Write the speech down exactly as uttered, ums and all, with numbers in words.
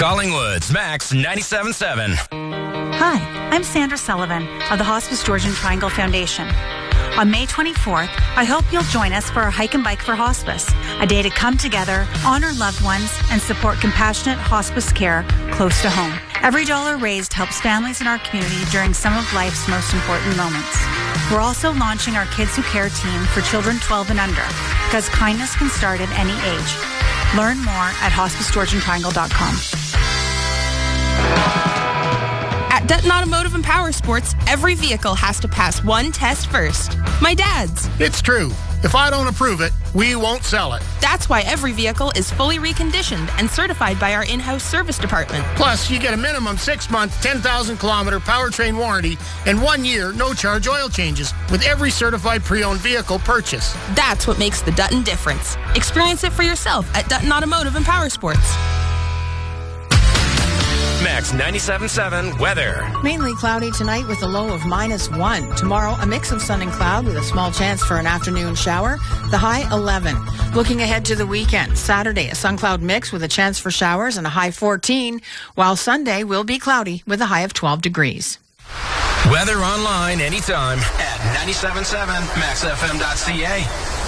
Collingwood's Max ninety-seven point seven. Hi, I'm Sandra Sullivan of the Hospice Georgian Triangle Foundation. On May twenty-fourth, I hope you'll join us for our Hike and Bike for Hospice, a day to come together, honor loved ones, and support compassionate hospice care close to home. Every dollar raised helps families in our community during some of life's most important moments. We're also launching our Kids Who Care team for children twelve and under, because kindness can start at any age. Learn more at hospice georgian triangle dot com. At Dutton Automotive and Power Sports, every vehicle has to pass one test first. My dad's. It's true. If I don't approve it, we won't sell it. That's why every vehicle is fully reconditioned and certified by our in-house service department. Plus, you get a minimum six-month, ten thousand kilometer powertrain warranty and one year no-charge oil changes with every certified pre-owned vehicle purchase. That's what makes the Dutton difference. Experience it for yourself at Dutton Automotive and Power Sports. Max ninety-seven point seven weather. Mainly cloudy tonight with a low of minus one. Tomorrow, a mix of sun and cloud with a small chance for an afternoon shower. The high eleven. Looking ahead to the weekend, Saturday, a sun cloud mix with a chance for showers and a high fourteen, while Sunday will be cloudy with a high of twelve degrees. Weather online anytime at ninety-seven point seven max f m dot c a.